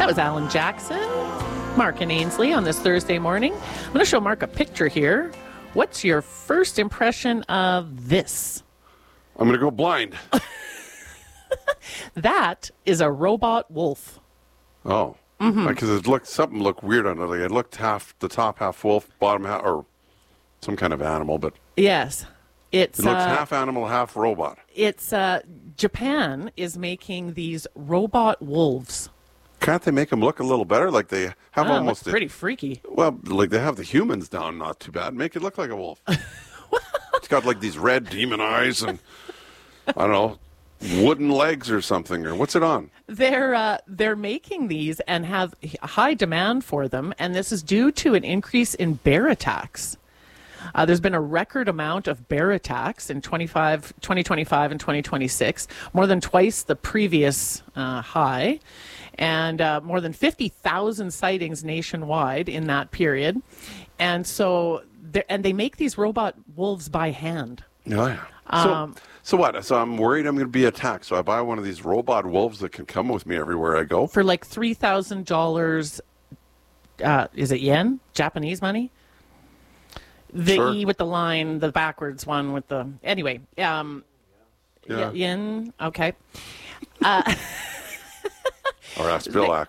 was Alan Jackson, Mark and Ainsley on this Thursday morning. I'm going to show Mark a picture here. What's your first impression of this? I'm going to go blind. That is a robot wolf. Oh. Because something looked weird on it. Like it looked the top half wolf, bottom half, or some kind of animal, but Yes. It looks half animal, half robot. It's Japan is making these robot wolves. Can't they make them look a little better? Like they have almost pretty freaky. Well, like they have the humans down not too bad. Make it look like a wolf. It's got like these red demon eyes and I don't know, wooden legs or something. Or what's it on? They're making these and have high demand for them, and this is due to an increase in bear attacks. There's been a record amount of bear attacks in 2025 and 2026, more than twice the previous high, and more than 50,000 sightings nationwide in that period. And so, they make these robot wolves by hand. Oh, yeah. So what? So I'm worried I'm going to be attacked. So I buy one of these robot wolves that can come with me everywhere I go. For like $3,000, is it yen? Japanese money? The Sure. E with the line, the backwards one with the... Anyway, Yeah. yen, okay. Or ask Bill.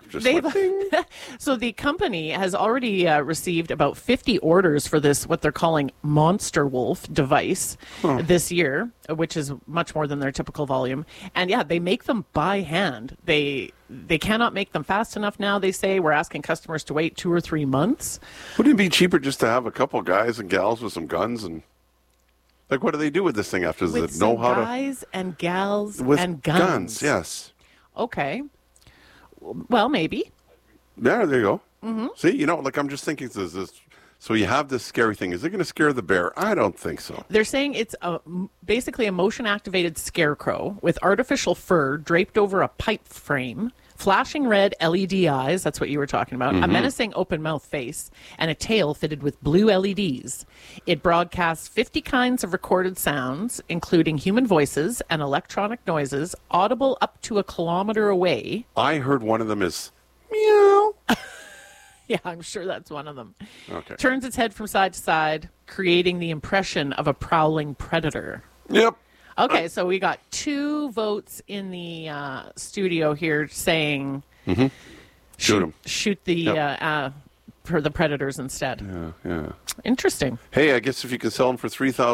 So the company has already received about 50 orders for this, what they're calling Monster Wolf device this year, which is much more than their typical volume. And yeah, they make them by hand. They cannot make them fast enough now, they say. We're asking customers to wait 2 or 3 months. Wouldn't it be cheaper just to have a couple guys and gals with some guns and... Like, what do they do with this thing after? Does With it know some how guys and gals with and guns. Yes. Okay. Well, maybe. Yeah, there you go. Mm-hmm. See, like I'm just thinking, so you have this scary thing. Is it going to scare the bear? I don't think so. They're saying it's basically a motion-activated scarecrow with artificial fur draped over a pipe frame, flashing red LED eyes, that's what you were talking about, a menacing open-mouth face, and a tail fitted with blue LEDs. It broadcasts 50 kinds of recorded sounds, including human voices and electronic noises, audible up to 1 kilometer away. I heard one of them is meow. Yeah, I'm sure that's one of them. Okay. Turns its head from side to side, creating the impression of a prowling predator. Yep. Okay, so we got 2 votes in the studio here saying Shoot 'em. shoot the for the predators instead. Yeah. Interesting. Hey, I guess if you can sell them for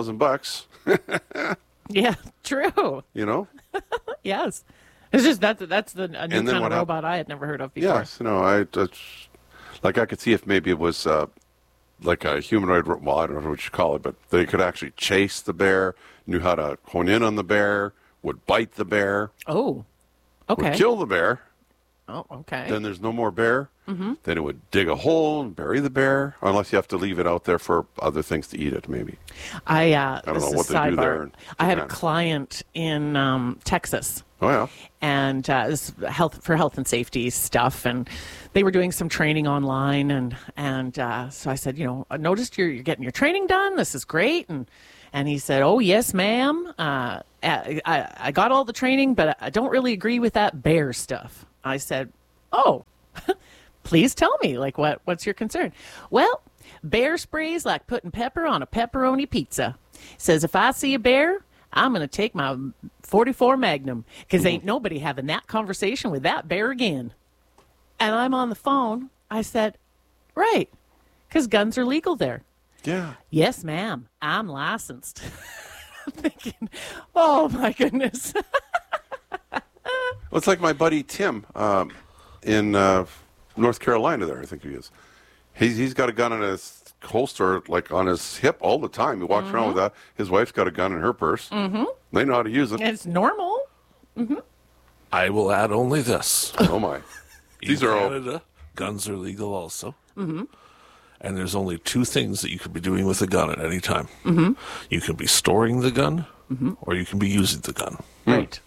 $3,000, Yeah, true. Yes. It's just that's a new kind of robot I had never heard of before. Yes, I could see if maybe it was like a humanoid, well, I don't know what you call it, but they could actually chase the bear, knew how to hone in on the bear, would bite the bear, Oh, okay. would kill the bear, Oh, okay. then there's no more bear, then it would dig a hole and bury the bear, unless you have to leave it out there for other things to eat it, maybe. I don't know what they do there in I had a Japan. client in Texas. Oh, yeah. And this for health and safety stuff, and they were doing some training online, and so I said, I noticed you're getting your training done. This is great, and he said, oh yes, ma'am. I got all the training, but I don't really agree with that bear stuff. I said, oh, please tell me, like what's your concern? Well, bear spray's like putting pepper on a pepperoni pizza. Says if I see a bear, I'm going to take my 44 Magnum because ain't nobody having that conversation with that bear again. And I'm on the phone. I said, right, because guns are legal there. Yeah. Yes, ma'am. I'm licensed. I'm thinking, oh, my goodness. Well, it's like my buddy Tim in North Carolina there, I think he is. He's got a gun in his holster, like on his hip all the time. He walks around with that. His wife's got a gun in her purse. Mm-hmm. They know how to use it. It's normal. I will add only this. Oh, my. These In are all... Canada, guns are legal also. Mm-hmm. And there's only 2 things that you could be doing with a gun at any time. Mm-hmm. You can be storing the gun, or you can be using the gun. Right.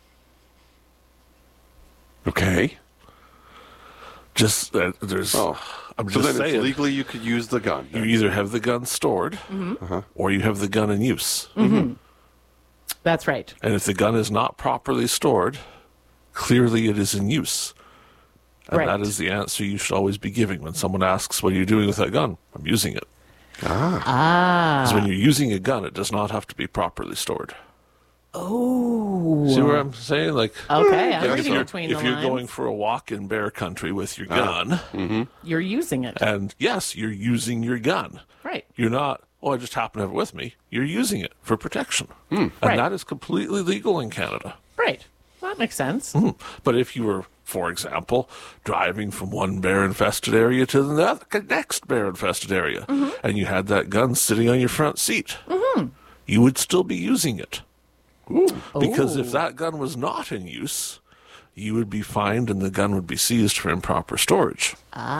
Okay. Just there's. I'm So just then saying. it's legally you could use the gun. You either have the gun stored, or you have the gun in use. Mm-hmm. That's right. And if the gun is not properly stored, clearly it is in use. And Right. that is the answer you should always be giving when someone asks, what are you doing with that gun? I'm using it. Because when you're using a gun, it does not have to be properly stored. Oh. See what I'm saying? Like, Okay, I'm if reading you're, between if the you're lines. going for a walk in bear country with your gun, You're using it. and yes, you're using your gun. Right. You're not, oh, I just happen to have it with me. You're using it for protection. And Right. that is completely legal in Canada. Right. Well, that makes sense. But if you were, for example, driving from one bear-infested area to the next bear-infested area, and you had that gun sitting on your front seat, you would still be using it. Because if that gun was not in use, you would be fined and the gun would be seized for improper storage.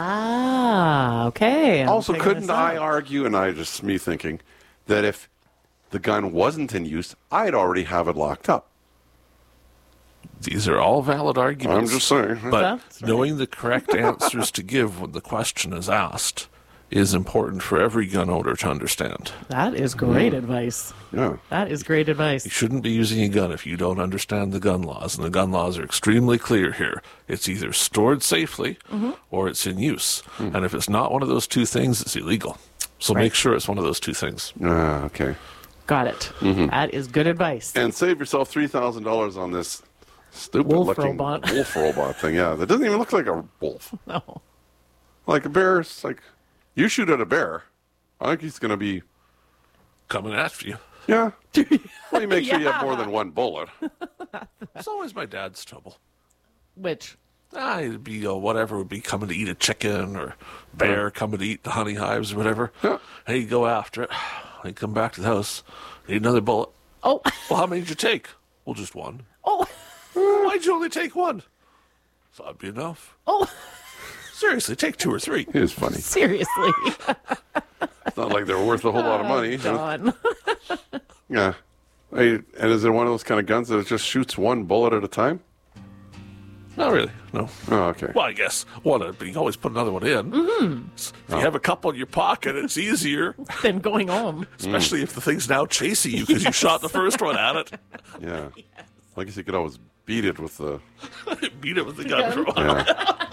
Okay. I'm Also, picking couldn't this I up. argue, and I just me thinking, that if the gun wasn't in use, I'd already have it locked up. These are all valid arguments. I'm just saying. But That's right. knowing the correct answers to give when the question is asked is important for every gun owner to understand. That is great advice. Yeah. That is great You advice. shouldn't be using a gun if you don't understand the gun laws, and the gun laws are extremely clear here. It's either stored safely or it's in use. And if it's not one of those two things, it's illegal. So Right. make sure it's one of those two things. Okay. Got it. That is good advice. And save yourself $3,000 on this stupid Wolf looking robot. wolf robot thing. Yeah, that doesn't even look like a wolf. No. Like a bear. It's like you shoot at a bear. I think he's going to be. Coming after you. Yeah. Well, you make sure you have more than one bullet. It's always my dad's trouble. Which? It'd be whatever would be coming to eat a chicken or bear coming to eat the honey hives or whatever. Yeah. And he'd go after it. He'd come back to the house. Need another bullet. Oh. Well, how many did you take? Well, just one. Oh. Why'd you only take one? Thought it'd be enough. Oh. Seriously, take two or three. It is funny. Seriously. It's not like they're worth a whole lot of money. John. Yeah. Hey, and is it one of those kind of guns that just shoots one bullet at a time? Not really, no. Oh, okay. Well, I guess one, but you can always put another one in. If you have a couple in your pocket, it's easier, Then going home. especially if the thing's now chasing you because you shot the first one at it. Yeah. I guess you could always beat it with the. Beat it with the gun for a while. Yeah.